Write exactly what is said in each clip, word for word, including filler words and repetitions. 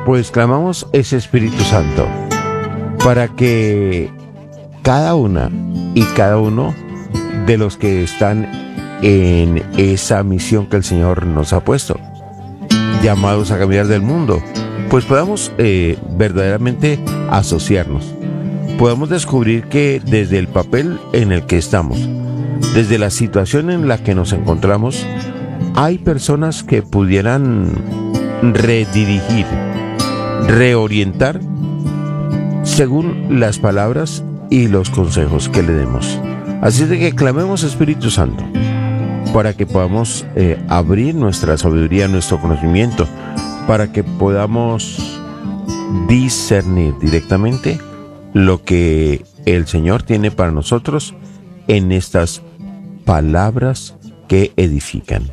pues clamamos ese Espíritu Santo para que cada una y cada uno de los que están en esa misión que el Señor nos ha puesto, llamados a cambiar del mundo, pues podamos eh, verdaderamente asociarnos, podamos descubrir que desde el papel en el que estamos, desde la situación en la que nos encontramos, hay personas que pudieran redirigir, reorientar según las palabras y los consejos que le demos. Así de que clamemos Espíritu Santo para que podamos eh, abrir nuestra sabiduría, nuestro conocimiento, para que podamos discernir directamente lo que el Señor tiene para nosotros en estas palabras que edifican.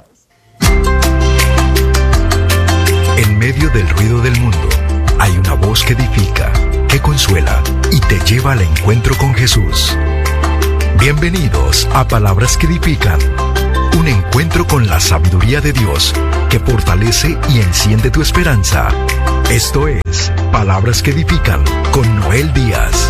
En medio del ruido del mundo hay una voz que edifica, que consuela y te lleva al encuentro con Jesús. Bienvenidos a Palabras que Edifican, un encuentro con la sabiduría de Dios que fortalece y enciende tu esperanza. Esto es Palabras que Edifican con Noel Díaz.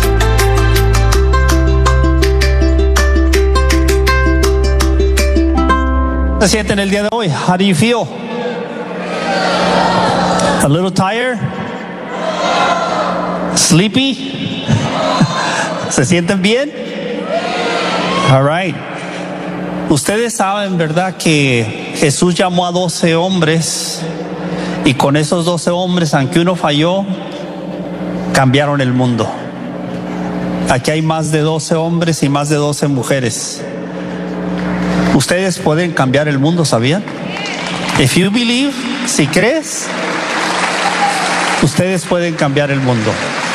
¿Se sienten el día de hoy? How do you feel? A little tired? Sleepy? ¿Se sienten bien? All right. Ustedes saben, ¿verdad?, que Jesús llamó a doce hombres y con esos doce hombres, aunque uno falló, cambiaron el mundo. Aquí hay más de doce hombres y más de doce mujeres. Ustedes pueden cambiar el mundo, ¿sabían? If you believe, si crees, ustedes pueden cambiar el mundo.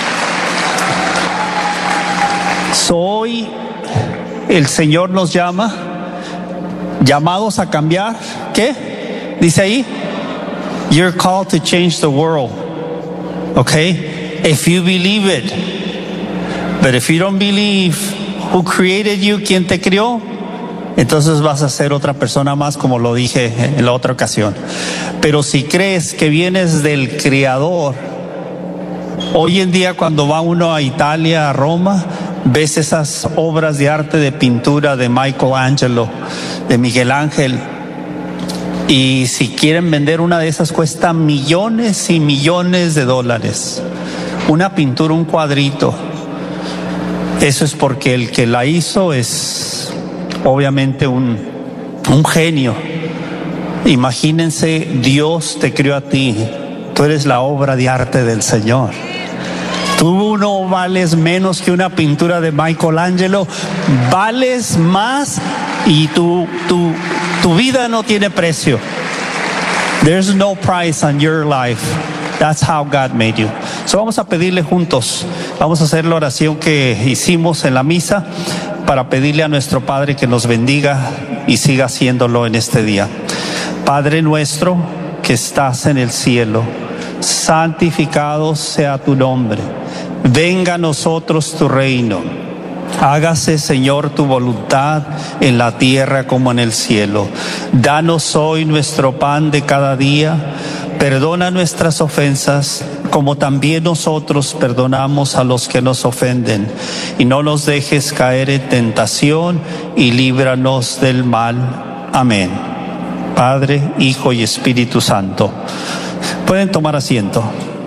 So, hoy el Señor nos llama, llamados a cambiar, ¿qué? Dice ahí, you're called to change the world, okay? If you believe it. But if you don't believe who created you, ¿quién te creó? Entonces vas a ser otra persona más, como lo dije en la otra ocasión. Pero si crees que vienes del Creador, hoy en día cuando va uno a Italia, a Roma, ves esas obras de arte de pintura de Michelangelo, de Miguel Ángel, y si quieren vender una de esas cuesta millones y millones de dólares. Una pintura, un cuadrito. Eso es porque el que la hizo es obviamente un, un genio. Imagínense, Dios te creó a ti, tú eres la obra de arte del Señor. Tú no vales menos que una pintura de Michelangelo, vales más y tu, tu, tu vida no tiene precio. There's no price on your life. That's how God made you. So vamos a pedirle juntos, vamos a hacer la oración que hicimos en la misa para pedirle a nuestro Padre que nos bendiga y siga haciéndolo en este día. Padre nuestro que estás en el cielo, santificado sea tu nombre. Venga a nosotros tu reino. Hágase, Señor, tu voluntad en la tierra como en el cielo. Danos hoy nuestro pan de cada día. Perdona nuestras ofensas, como también nosotros perdonamos a los que nos ofenden. Y no nos dejes caer en tentación y líbranos del mal. Amén. Padre, Hijo y Espíritu Santo. Pueden tomar asiento.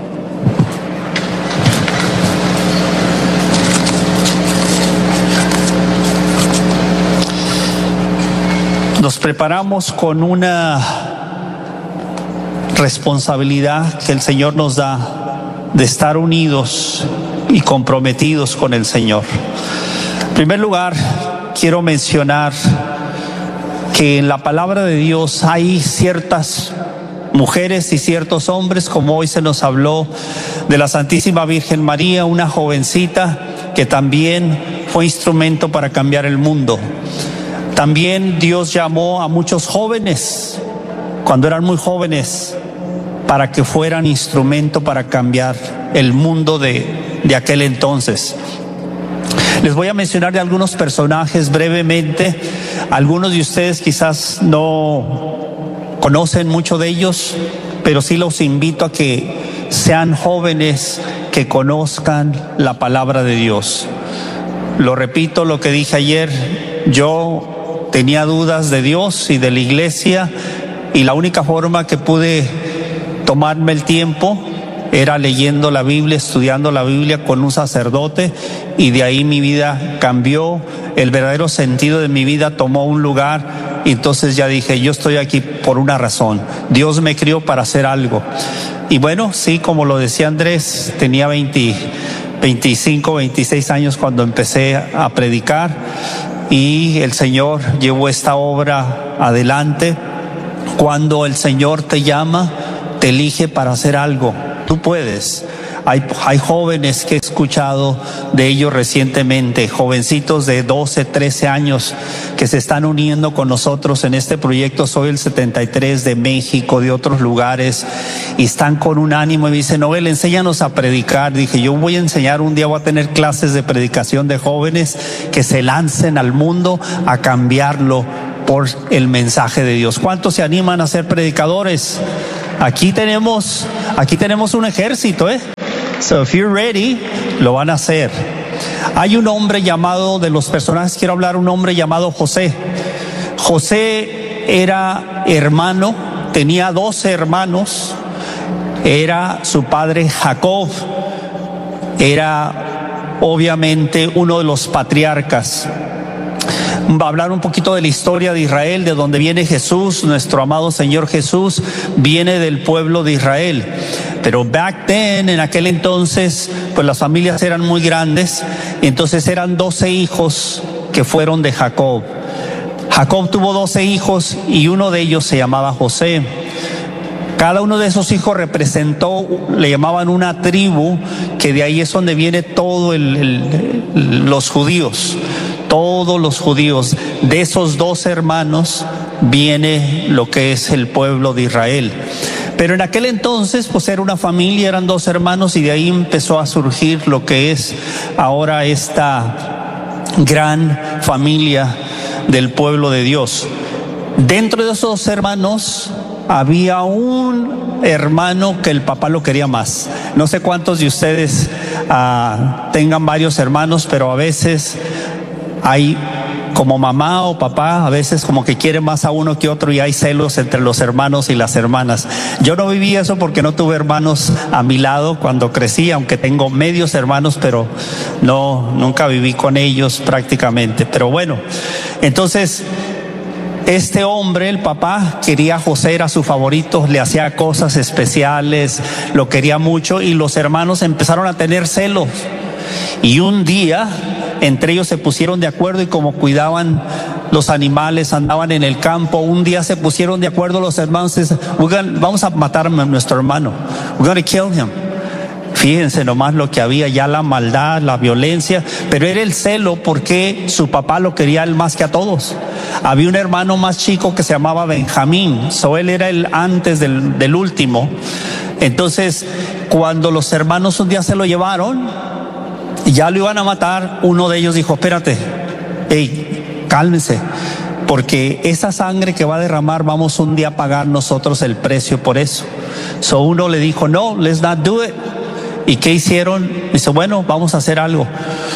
Nos preparamos con una responsabilidad que el Señor nos da de estar unidos y comprometidos con el Señor. En primer lugar, quiero mencionar que en la palabra de Dios hay ciertas mujeres y ciertos hombres, como hoy se nos habló de la Santísima Virgen María, una jovencita que también fue instrumento para cambiar el mundo. También Dios llamó a muchos jóvenes, cuando eran muy jóvenes, para que fueran instrumento para cambiar el mundo de, de aquel entonces. Les voy a mencionar de algunos personajes brevemente. Algunos de ustedes quizás no conocen mucho de ellos, pero sí los invito a que sean jóvenes que conozcan la palabra de Dios. Lo repito, lo que dije ayer, yo tenía dudas de Dios y de la iglesia, y la única forma que pude tomarme el tiempo era leyendo la Biblia, estudiando la Biblia con un sacerdote, y de ahí mi vida cambió, el verdadero sentido de mi vida tomó un lugar, y entonces ya dije, yo estoy aquí por una razón, Dios me crió para hacer algo. Y bueno, sí, como lo decía Andrés, tenía veinte, veinticinco, veintiséis años cuando empecé a predicar, y el Señor llevó esta obra adelante. Cuando el Señor te llama, te elige para hacer algo, tú puedes. Hay, hay jóvenes que he escuchado de ellos recientemente, jovencitos de doce, trece años que se están uniendo con nosotros en este proyecto Soy el setenta y tres de México, de otros lugares, y están con un ánimo y me dicen, Noel, enséñanos a predicar. Dije, yo voy a enseñar, un día voy a tener clases de predicación de jóvenes que se lancen al mundo a cambiarlo por el mensaje de Dios. ¿Cuántos se animan a ser predicadores? Aquí tenemos, aquí tenemos un ejército, ¿eh? So if you're ready, lo van a hacer. Hay un hombre llamado, de los personajes quiero hablar, un hombre llamado José. José era hermano, tenía doce hermanos, era su padre Jacob, era obviamente uno de los patriarcas. Va a hablar un poquito de la historia de Israel, de donde viene Jesús, nuestro amado Señor Jesús, viene del pueblo de Israel. Pero back then, en aquel entonces, pues las familias eran muy grandes, entonces eran doce hijos que fueron de Jacob. Jacob tuvo doce hijos y uno de ellos se llamaba José. Cada uno de esos hijos representó, le llamaban una tribu, que de ahí es donde viene todo el, el, los judíos. Todos los judíos, de esos dos hermanos viene lo que es el pueblo de Israel. Pero en aquel entonces pues era una familia, eran dos hermanos, y de ahí empezó a surgir lo que es ahora esta gran familia del pueblo de Dios. Dentro de esos dos hermanos había un hermano que el papá lo quería más. No sé cuántos de ustedes uh, tengan varios hermanos, pero a veces hay, como mamá o papá, a veces como que quiere más a uno que otro, y hay celos entre los hermanos y las hermanas. Yo no viví eso porque no tuve hermanos a mi lado cuando crecí, aunque tengo medios hermanos, pero no, nunca viví con ellos prácticamente. Pero bueno, entonces este hombre, el papá, quería a José, era su favorito, le hacía cosas especiales, lo quería mucho, y los hermanos empezaron a tener celos. Y un día entre ellos se pusieron de acuerdo, y como cuidaban los animales, andaban en el campo, un día se pusieron de acuerdo los hermanos, vamos a matar a nuestro hermano, we're gonna kill him. Fíjense nomás lo que había, ya la maldad, la violencia, pero era el celo porque su papá lo quería él más que a todos. Había un hermano más chico que se llamaba Benjamín, so él era el antes del, del último. Entonces, cuando los hermanos un día se lo llevaron y ya lo iban a matar, uno de ellos dijo, espérate, hey, cálmense, porque esa sangre que va a derramar vamos un día a pagar nosotros el precio por eso. So uno le dijo, no, let's not do it. ¿Y qué hicieron? Dice, bueno, vamos a hacer algo.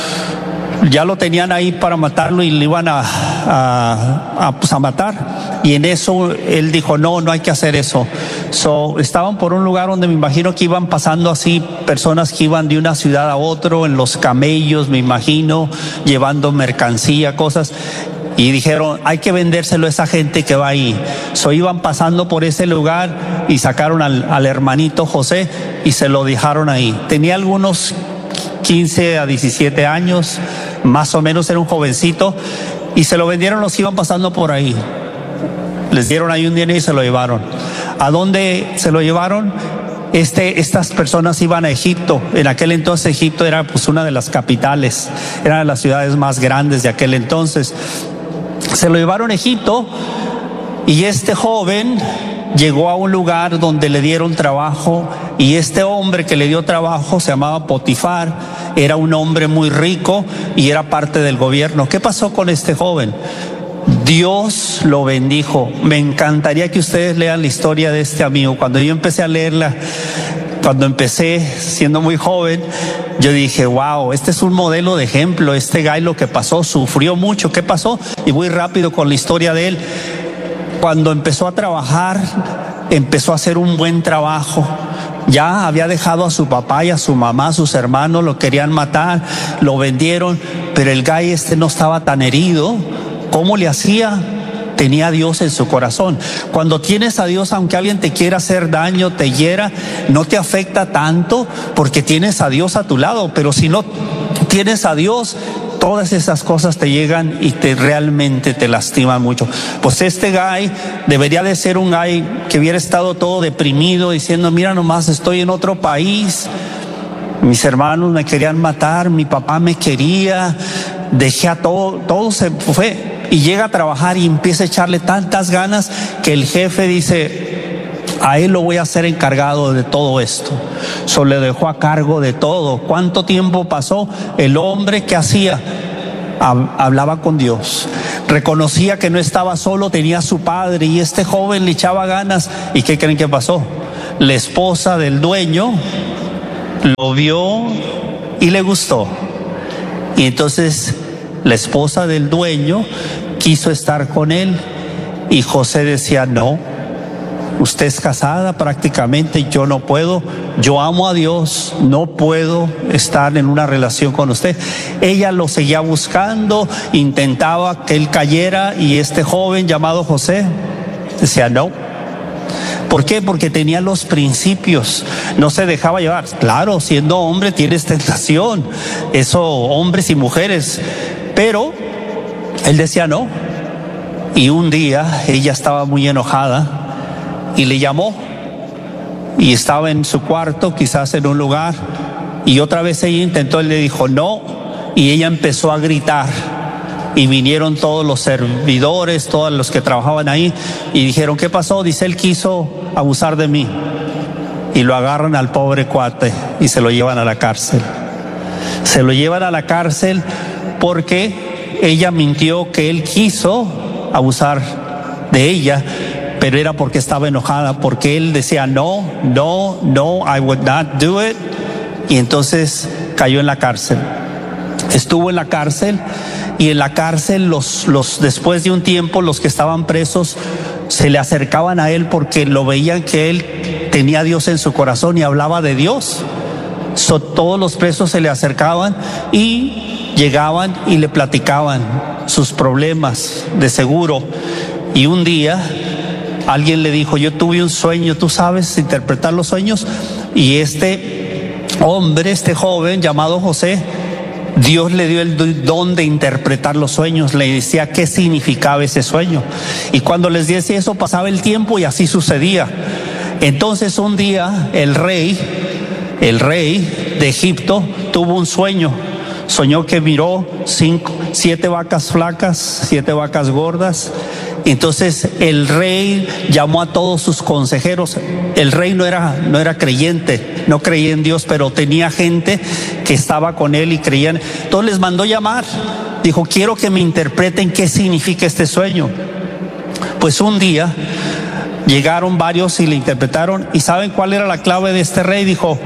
Ya lo tenían ahí para matarlo y le iban a, a, a, pues a matar. Y en eso él dijo, no, no hay que hacer eso. So, estaban por un lugar donde me imagino que iban pasando así personas que iban de una ciudad a otro en los camellos, me imagino, llevando mercancía, cosas. Y dijeron, hay que vendérselo a esa gente que va ahí. So, iban pasando por ese lugar y sacaron al, al hermanito José y se lo dejaron ahí. Tenía algunos quince a diecisiete años, más o menos, era un jovencito, y se lo vendieron los que iban pasando por ahí. Les dieron ahí un dinero y se lo llevaron. ¿A dónde se lo llevaron? Este, estas personas iban a Egipto. En aquel entonces Egipto era pues una de las capitales, era de las ciudades más grandes de aquel entonces. Se lo llevaron a Egipto y este joven llegó a un lugar donde le dieron trabajo, y este hombre que le dio trabajo se llamaba Potifar, era un hombre muy rico y era parte del gobierno. ¿Qué pasó con este joven? Dios lo bendijo. Me encantaría que ustedes lean la historia de este amigo. Cuando yo empecé a leerla, Cuando empecé siendo muy joven, yo dije, wow, este es un modelo de ejemplo. Este guy lo que pasó, sufrió mucho. ¿Qué pasó? Y voy rápido con la historia de él. Cuando empezó a trabajar, empezó a hacer un buen trabajo. Ya había dejado a su papá y a su mamá, a sus hermanos, lo querían matar, lo vendieron, pero el guy este no estaba tan herido. ¿Cómo le hacía? Tenía a Dios en su corazón. Cuando tienes a Dios, aunque alguien te quiera hacer daño, te hiera, no te afecta tanto porque tienes a Dios a tu lado. Pero si no tienes a Dios, todas esas cosas te llegan y te realmente te lastiman mucho. Pues este guy debería de ser un guy que hubiera estado todo deprimido, diciendo, mira nomás, estoy en otro país, mis hermanos me querían matar, mi papá me quería, dejé a todo, todo se fue. Y llega a trabajar y empieza a echarle tantas ganas que el jefe dice, a él lo voy a hacer encargado de todo esto. Solo le dejó a cargo de todo. ¿Cuánto tiempo pasó? El hombre, ¿qué hacía? Hablaba con Dios. Reconocía que no estaba solo, tenía a su padre, y este joven le echaba ganas. ¿Y qué creen que pasó? La esposa del dueño lo vio y le gustó. Y entonces la esposa del dueño quiso estar con él, y José decía, no, usted es casada prácticamente, yo no puedo, yo amo a Dios, no puedo estar en una relación con usted. Ella lo seguía buscando, intentaba que él cayera, y este joven llamado José decía no. ¿Por qué? Porque tenía los principios, no se dejaba llevar. Claro, siendo hombre tienes tentación, eso hombres y mujeres, pero él decía no. Y un día ella estaba muy enojada y le llamó, y estaba en su cuarto, quizás en un lugar, y otra vez ella intentó, él le dijo no, y ella empezó a gritar. Y vinieron todos los servidores, todos los que trabajaban ahí, y dijeron, ¿qué pasó? Dice, él quiso abusar de mí. Y lo agarran al pobre cuate y se lo llevan a la cárcel. Se lo llevan a la cárcel porque ella mintió que él quiso abusar de ella, pero era porque estaba enojada, porque él decía no, no, no, I would not do it. Y entonces cayó en la cárcel. Estuvo en la cárcel, y en la cárcel los, los, después de un tiempo los que estaban presos se le acercaban a él porque lo veían que él tenía a Dios en su corazón y hablaba de Dios. So, todos los presos se le acercaban y llegaban y le platicaban sus problemas de seguro. Y un día alguien le dijo, yo tuve un sueño, ¿tú sabes interpretar los sueños? Y este hombre, este joven llamado José, Dios le dio el don de interpretar los sueños, le decía qué significaba ese sueño. Y cuando les decía eso, pasaba el tiempo y así sucedía. Entonces un día el rey, el rey de Egipto tuvo un sueño. Soñó que miró cinco, siete vacas flacas, siete vacas gordas. Entonces el rey llamó a todos sus consejeros. El rey no era, no era creyente, no creía en Dios, pero tenía gente que estaba con él y creían. Entonces les mandó llamar. Dijo, quiero que me interpreten qué significa este sueño. Pues un día llegaron varios y le interpretaron. ¿Y saben cuál era la clave de este rey? Dijo,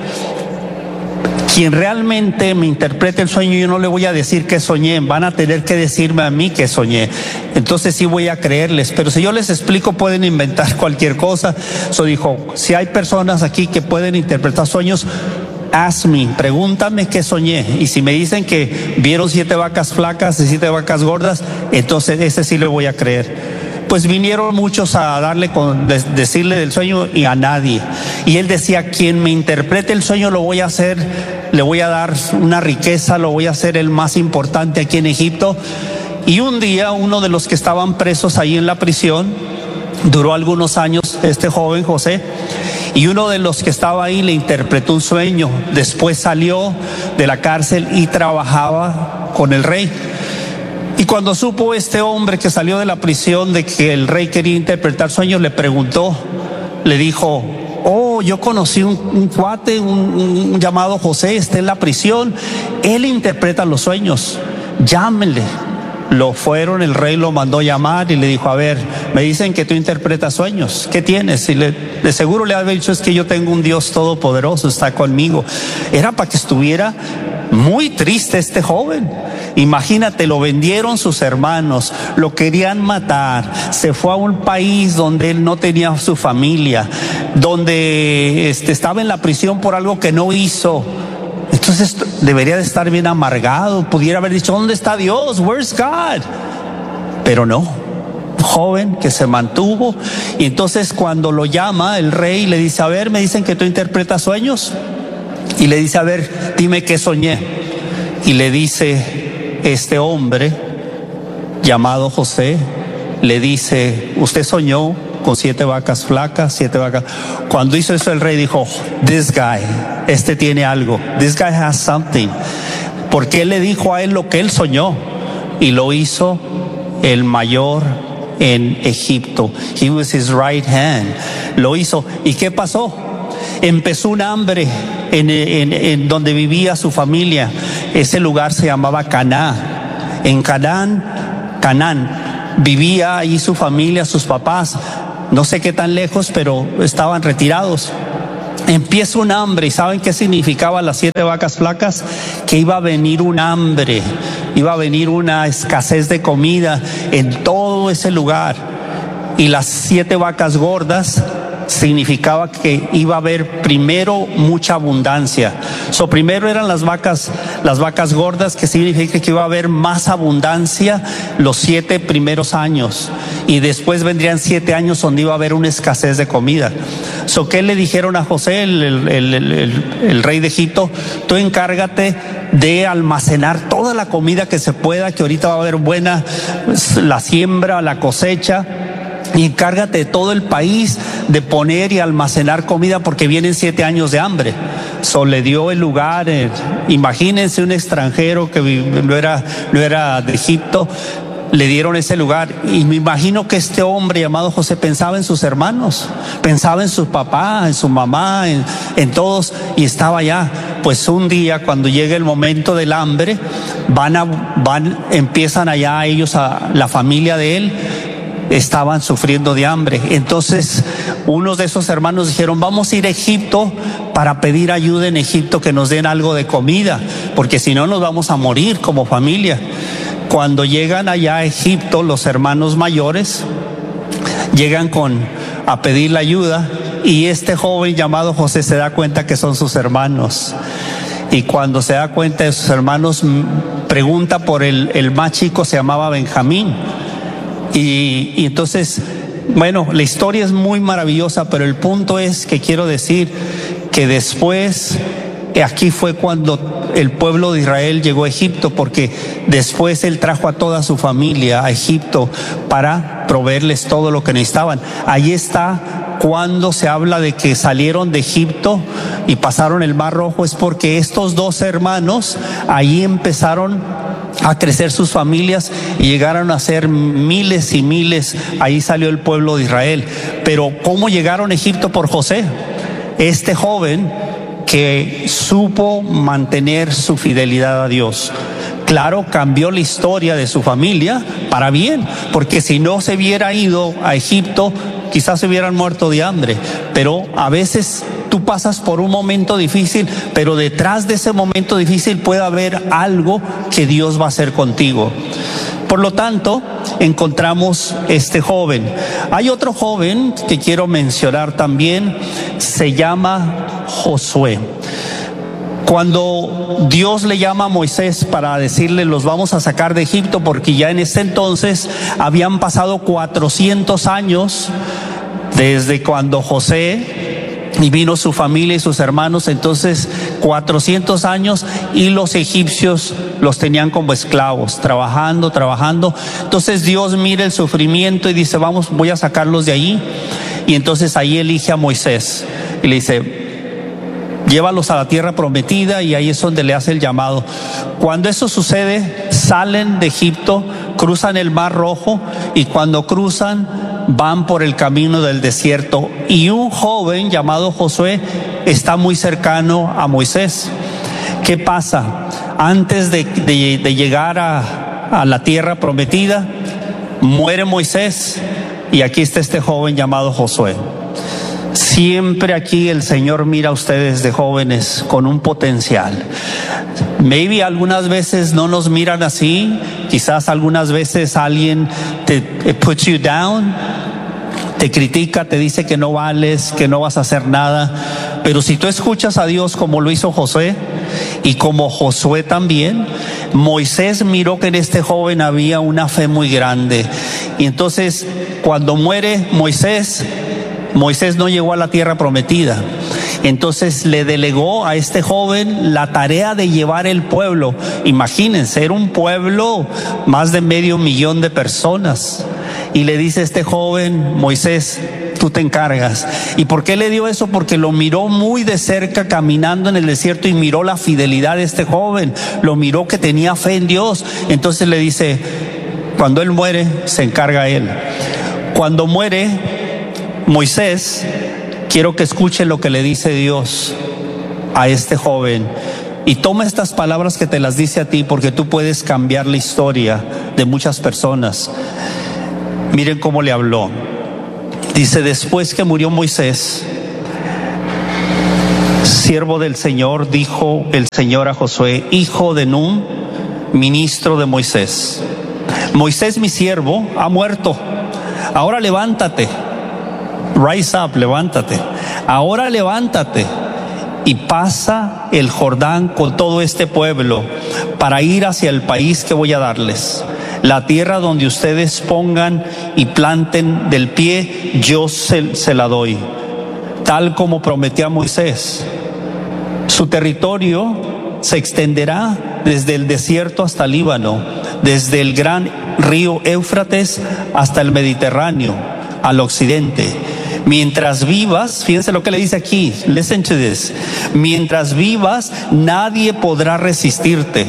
quien realmente me interprete el sueño, yo no le voy a decir que soñé, van a tener que decirme a mí que soñé. Entonces sí voy a creerles, pero si yo les explico pueden inventar cualquier cosa. So dijo, si hay personas aquí que pueden interpretar sueños, ask me, pregúntame qué soñé. Y si me dicen que vieron siete vacas flacas y siete vacas gordas, entonces ese sí le voy a creer. Pues vinieron muchos a darle con de, decirle del sueño, y a nadie. Y él decía, quien me interprete el sueño lo voy a hacer, le voy a dar una riqueza, lo voy a hacer el más importante aquí en Egipto. Y un día uno de los que estaban presos ahí en la prisión, duró algunos años este joven José, y uno de los que estaba ahí le interpretó un sueño. Después salió de la cárcel y trabajaba con el rey. Y cuando supo este hombre que salió de la prisión de que el rey quería interpretar sueños, le preguntó, le dijo, oh, yo conocí un, un cuate, un, un llamado José, está en la prisión, él interpreta los sueños, llámenle. Lo fueron, el rey lo mandó llamar y le dijo, a ver, me dicen que tú interpretas sueños, ¿qué tienes? Y le, de seguro le había dicho, es que yo tengo un Dios todopoderoso, está conmigo. Era para que estuviera muy triste este joven. Imagínate, lo vendieron sus hermanos, lo querían matar, se fue a un país donde él no tenía su familia, donde este, estaba en la prisión por algo que no hizo. Entonces debería de estar bien amargado, pudiera haber dicho, ¿dónde está Dios? Where's God? Pero no, joven que se mantuvo. Y entonces cuando lo llama el rey, le dice, a ver, me dicen que tú interpretas sueños. Y le dice, a ver, dime qué soñé. Y le dice este hombre llamado José, le dice, usted soñó con siete vacas flacas, siete vacas. Cuando hizo eso el rey dijo, this guy, este tiene algo, this guy has something. Porque él le dijo a él lo que él soñó y lo hizo el mayor en Egipto. He was his right hand. Lo hizo. ¿Y qué pasó? Empezó un hambre en, en, en donde vivía su familia. Ese lugar se llamaba Canaán. En Canaán, Canaán, vivía ahí su familia, sus papás. No sé qué tan lejos, pero estaban retirados. Empieza un hambre. ¿Y saben qué significaba las siete vacas flacas? Que iba a venir un hambre, iba a venir una escasez de comida en todo ese lugar. Y las siete vacas gordas significaba que iba a haber primero mucha abundancia. So, primero eran las vacas, las vacas gordas, que significa que iba a haber más abundancia los siete primeros años. Y después vendrían siete años donde iba a haber una escasez de comida. So, ¿qué le dijeron a José, el, el, el, el, el rey de Egipto? Tú encárgate de almacenar toda la comida que se pueda, que ahorita va a haber buena la siembra, la cosecha. Y encárgate de todo el país de poner y almacenar comida porque vienen siete años de hambre. So, le dio el lugar. Eh, imagínense un extranjero que no era, no era de Egipto. Le dieron ese lugar. Y me imagino que este hombre llamado José pensaba en sus hermanos, pensaba en su papá, en su mamá, en, en todos, y estaba allá. Pues un día, cuando llega el momento del hambre, van a, van, empiezan allá ellos, a la familia de él, estaban sufriendo de hambre. Entonces unos de esos hermanos dijeron, vamos a ir a Egipto para pedir ayuda en Egipto, que nos den algo de comida, porque si no nos vamos a morir como familia. Cuando llegan allá a Egipto, los hermanos mayores llegan con a pedir la ayuda, y este joven llamado José se da cuenta que son sus hermanos. Y cuando se da cuenta de sus hermanos, pregunta por el, el más chico, se llamaba Benjamín. Y, y entonces, bueno, la historia es muy maravillosa, pero el punto es que quiero decir que después, aquí fue cuando el pueblo de Israel llegó a Egipto, porque después él trajo a toda su familia a Egipto para proveerles todo lo que necesitaban. Ahí está cuando se habla de que salieron de Egipto y pasaron el Mar Rojo, es porque estos dos hermanos ahí empezaron a crecer sus familias y llegaron a ser miles y miles. Ahí salió el pueblo de Israel. Pero ¿cómo llegaron a Egipto? Por José, este joven que supo mantener su fidelidad a Dios. Claro, cambió la historia de su familia para bien, porque si no se hubiera ido a Egipto, quizás se hubieran muerto de hambre. Pero a veces tú pasas por un momento difícil, pero detrás de ese momento difícil puede haber algo que Dios va a hacer contigo. Por lo tanto, encontramos este joven. Hay otro joven que quiero mencionar también, se llama Josué. Cuando Dios le llama a Moisés para decirle, los vamos a sacar de Egipto, porque ya en ese entonces habían pasado cuatrocientos años desde cuando José y vino su familia y sus hermanos, entonces cuatrocientos años, y los egipcios los tenían como esclavos, trabajando, trabajando. Entonces Dios mira el sufrimiento y dice, vamos, voy a sacarlos de ahí. Y entonces ahí elige a Moisés y le dice, llévalos a la tierra prometida, y ahí es donde le hace el llamado. Cuando eso sucede, salen de Egipto, cruzan el Mar Rojo, y cuando cruzan, van por el camino del desierto, y un joven llamado Josué está muy cercano a Moisés. ¿Qué pasa? Antes de, de, de llegar a, a la tierra prometida, muere Moisés y aquí está este joven llamado Josué. Siempre aquí el Señor mira a ustedes de jóvenes con un potencial. Maybe algunas veces no nos miran así, quizás algunas veces alguien te puts you down, te critica, te dice que no vales, que no vas a hacer nada, pero si tú escuchas a Dios como lo hizo Josué y como Josué también, Moisés miró que en este joven había una fe muy grande y entonces cuando muere Moisés, Moisés no llegó a la tierra prometida. Entonces le delegó a este joven la tarea de llevar el pueblo. Imagínense, era un pueblo más de medio millón de personas. Y le dice a este joven, Moisés, tú te encargas. ¿Y por qué le dio eso? Porque lo miró muy de cerca caminando en el desierto y miró la fidelidad de este joven. Lo miró que tenía fe en Dios. Entonces le dice, cuando él muere, se encarga él. Cuando muere Moisés, quiero que escuche lo que le dice Dios a este joven y toma estas palabras que te las dice a ti porque tú puedes cambiar la historia de muchas personas. Miren cómo le habló. Dice, después que murió Moisés, siervo del Señor, dijo el Señor a Josué, hijo de Nun, ministro de Moisés, Moisés mi siervo ha muerto, ahora levántate. Rise up, levántate. Ahora levántate y pasa el Jordán con todo este pueblo para ir hacia el país que voy a darles. La tierra donde ustedes pongan y planten del pie, yo se, se la doy, tal como prometió a Moisés. Su territorio se extenderá desde el desierto hasta el Líbano, desde el gran río Éufrates hasta el Mediterráneo, al occidente. Mientras vivas, fíjense lo que le dice aquí, listen to this, mientras vivas nadie podrá resistirte.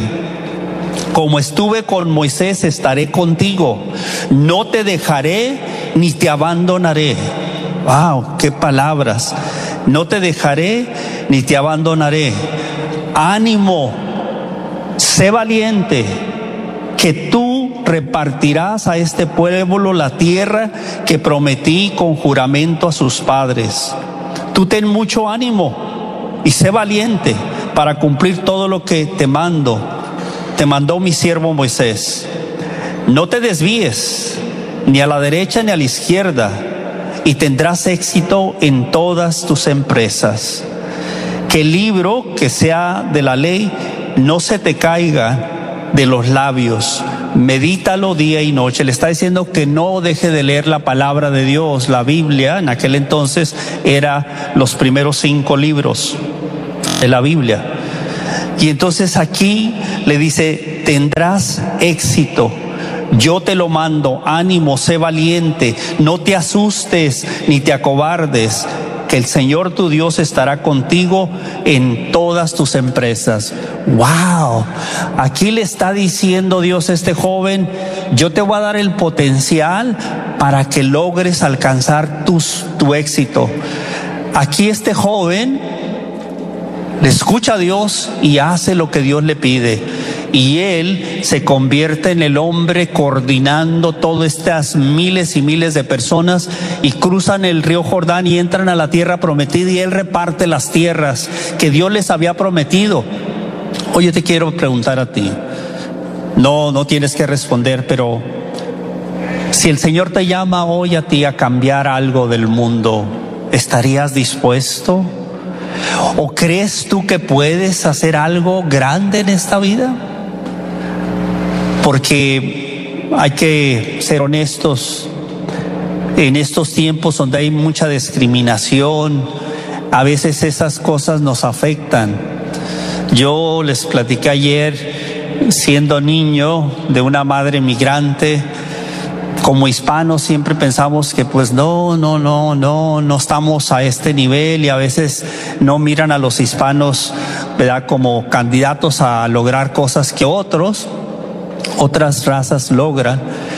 Como estuve con Moisés, estaré contigo, no te dejaré ni te abandonaré. Wow, qué palabras. No te dejaré ni te abandonaré. Ánimo, sé valiente, que tú repartirás a este pueblo la tierra que prometí con juramento a sus padres. Tú ten mucho ánimo y sé valiente para cumplir todo lo que te mando. Te mandó mi siervo Moisés. No te desvíes ni a la derecha ni a la izquierda y tendrás éxito en todas tus empresas. Que el libro que sea de la ley no se te caiga de los labios, medítalo día y noche. Le está diciendo que no deje de leer la palabra de Dios. La Biblia en aquel entonces era los primeros cinco libros de la Biblia. Y entonces aquí le dice, tendrás éxito. Yo te lo mando, ánimo, sé valiente, no te asustes ni te acobardes, que el Señor tu Dios estará contigo en todas tus empresas. Wow, aquí le está diciendo Dios a este joven, yo te voy a dar el potencial para que logres alcanzar tus, tu éxito. Aquí este joven le escucha a Dios y hace lo que Dios le pide. Y él se convierte en el hombre coordinando todas estas miles y miles de personas y cruzan el río Jordán y entran a la tierra prometida y él reparte las tierras que Dios les había prometido. Oye, te quiero preguntar a ti, no, no tienes que responder, pero si el Señor te llama hoy a ti a cambiar algo del mundo, ¿estarías dispuesto? ¿O crees tú que puedes hacer algo grande en esta vida? Porque hay que ser honestos, en estos tiempos donde hay mucha discriminación, a veces esas cosas nos afectan. Yo les platiqué ayer, siendo niño de una madre migrante, como hispanos siempre pensamos que pues no, no, no, no, no estamos a este nivel y a veces no miran a los hispanos, ¿verdad?, como candidatos a lograr cosas que otros, otras razas logran.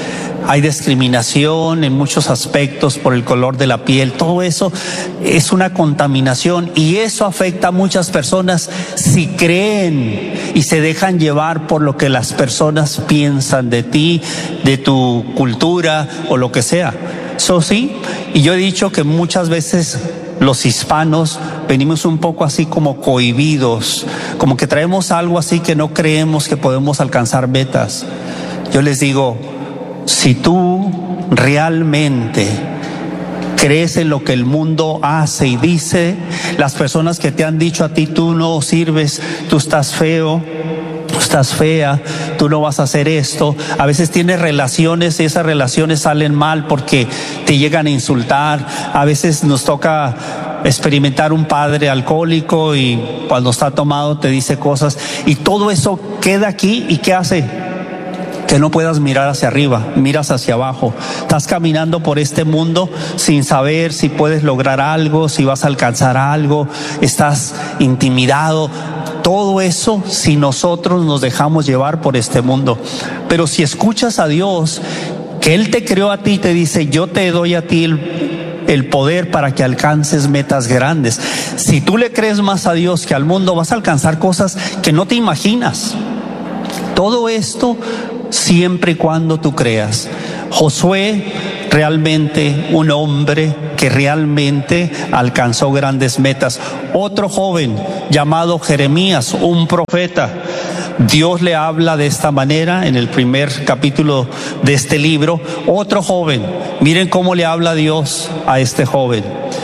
hay discriminación en muchos aspectos por el color de la piel. Todo eso es una contaminación y eso afecta a muchas personas si creen y se dejan llevar por lo que las personas piensan de ti, de tu cultura o lo que sea. Eso sí, y yo he dicho que muchas veces los hispanos venimos un poco así como cohibidos, como que traemos algo así que no creemos que podemos alcanzar metas. Yo les digo, si tú realmente crees en lo que el mundo hace y dice, las personas que te han dicho a ti, tú no sirves, tú estás feo, tú estás fea, tú no vas a hacer esto. A veces tienes relaciones y esas relaciones salen mal porque te llegan a insultar. A veces nos toca experimentar un padre alcohólico y cuando está tomado te dice cosas y todo eso queda aquí. ¿Y qué hace? Que no puedas mirar hacia arriba, miras hacia abajo. Estás caminando por este mundo sin saber si puedes lograr algo, si vas a alcanzar algo, estás intimidado. Todo eso si nosotros nos dejamos llevar por este mundo. Pero si escuchas a Dios, que Él te creó a ti y te dice, yo te doy a ti el, el poder para que alcances metas grandes. Si tú le crees más a Dios que al mundo, vas a alcanzar cosas que no te imaginas. Todo esto siempre y cuando tú creas. Josué, realmente un hombre que realmente alcanzó grandes metas. Otro joven llamado Jeremías, un profeta. Dios le habla de esta manera en el primer capítulo de este libro. Otro joven, miren cómo le habla Dios a este joven.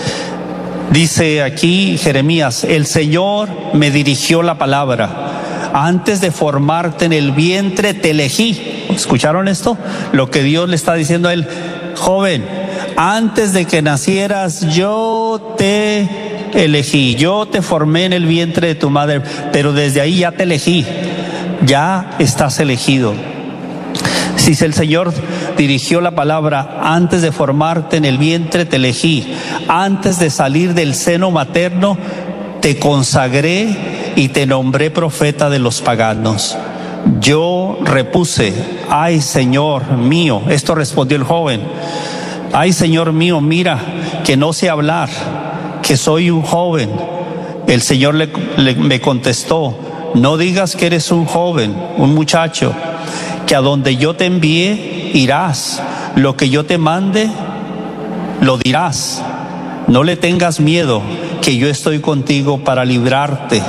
Dice aquí Jeremías, el Señor me dirigió la palabra. Antes de formarte en el vientre te elegí. ¿Escucharon esto? Lo que Dios le está diciendo a él. Joven, antes de que nacieras yo te elegí. Yo te formé en el vientre de tu madre, pero desde ahí ya te elegí. Ya estás elegido. Si el Señor dirigió la palabra, antes de formarte en el vientre te elegí. Antes de salir del seno materno te consagré y te nombré profeta de los paganos. Yo repuse, ay Señor mío, esto respondió el joven, ay Señor mío, mira que no sé hablar, que soy un joven. El Señor le, le, me contestó, no digas que eres un joven, un muchacho, que a donde yo te envíe irás, lo que yo te mande lo dirás. No le tengas miedo, que yo estoy contigo para librarte.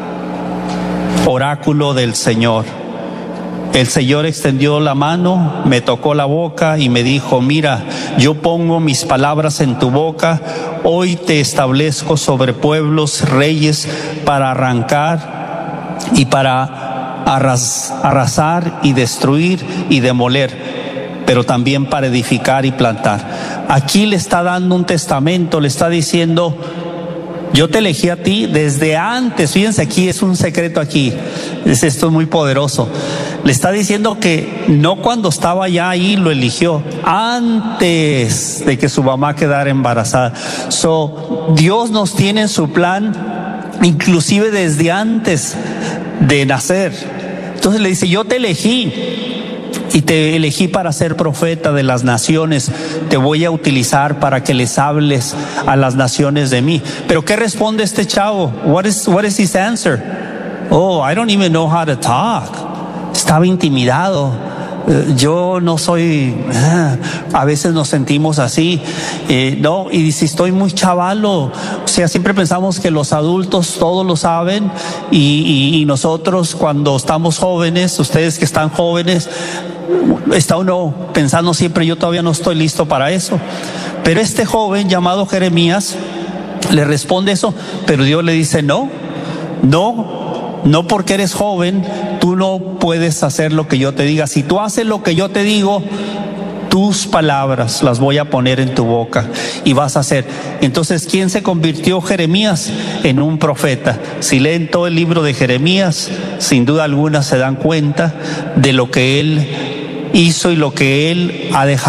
Oráculo del Señor. El Señor extendió la mano, me tocó la boca y me dijo, mira, yo pongo mis palabras en tu boca, hoy te establezco sobre pueblos, reyes, para arrancar y para arras, arrasar y destruir y demoler, pero también para edificar y plantar. Aquí le está dando un testamento, le está diciendo, yo te elegí a ti desde antes. Fíjense, aquí es un secreto aquí. Es esto es muy poderoso. Le está diciendo que no cuando estaba ya ahí lo eligió, antes de que su mamá quedara embarazada. So, Dios nos tiene en su plan, inclusive desde antes de nacer. Entonces le dice, yo te elegí. Y te elegí para ser profeta de las naciones. Te voy a utilizar para que les hables a las naciones de mí. Pero ¿qué responde este chavo? What is, what is his answer? Oh, I don't even know how to talk. Estaba intimidado. Yo no soy, a veces nos sentimos así, eh, no, y si estoy muy chavalo, o sea, siempre pensamos que los adultos todos lo saben y, y, y nosotros cuando estamos jóvenes, ustedes que están jóvenes, está uno pensando siempre, yo todavía no estoy listo para eso. Pero este joven llamado Jeremías le responde eso, pero Dios le dice, no, no, no porque eres joven, tú no puedes hacer lo que yo te diga. Si tú haces lo que yo te digo, tus palabras las voy a poner en tu boca y vas a hacer. Entonces, ¿quién se convirtió Jeremías? En un profeta. Si leen todo el libro de Jeremías, sin duda alguna se dan cuenta de lo que él hizo y lo que él ha dejado.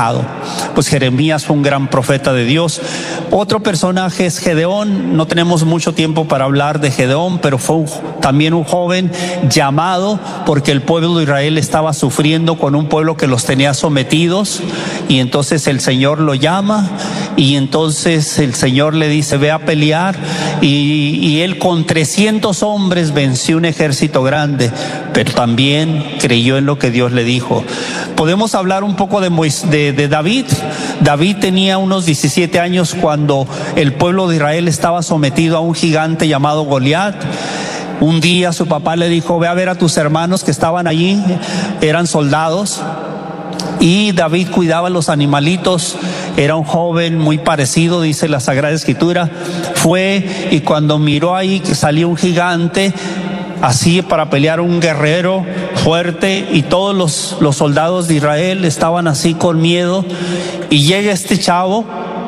pues Jeremías fue un gran profeta de Dios. Otro personaje es Gedeón. No tenemos mucho tiempo para hablar de Gedeón, pero fue un, también un joven llamado porque el pueblo de Israel estaba sufriendo con un pueblo que los tenía sometidos, y entonces el Señor lo llama, y entonces el Señor le dice: ve a pelear, y, y él con trescientos hombres venció un ejército grande, pero también creyó en lo que Dios le dijo. Podemos hablar un poco de, Moisés, de, de David. David tenía unos diecisiete años cuando el pueblo de Israel estaba sometido a un gigante llamado Goliat. Un día su papá le dijo: ve a ver a tus hermanos que estaban allí, eran soldados, y David cuidaba los animalitos. Era un joven muy parecido, dice la Sagrada Escritura. Fue, y cuando miró ahí que salía un gigante así para pelear, un guerrero fuerte, y todos los, los soldados de Israel estaban así con miedo, y llega este chavo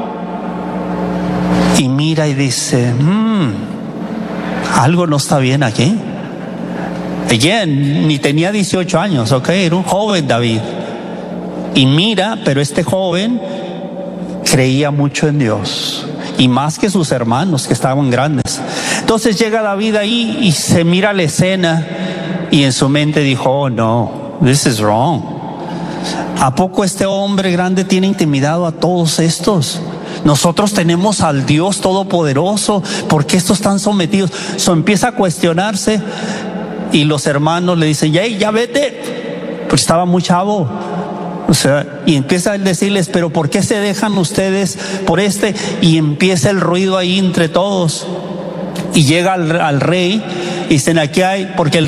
y mira y dice: mmm, algo no está bien aquí. Again, ni tenía dieciocho años, ok, era un joven David. Y mira, pero este joven creía mucho en Dios, y más que sus hermanos que estaban grandes. Entonces llega David ahí y se mira la escena, y en su mente dijo: oh no, this is wrong. ¿A poco este hombre grande tiene intimidado a todos estos? Nosotros tenemos al Dios Todopoderoso, ¿por qué estos están sometidos? So, empieza a cuestionarse, y los hermanos le dicen: hey, ya vete, porque estaba muy chavo. O sea, y empieza a decirles: pero ¿por qué se dejan ustedes por este? Y empieza el ruido ahí entre todos, y llega al, al rey, y dicen: aquí hay, porque el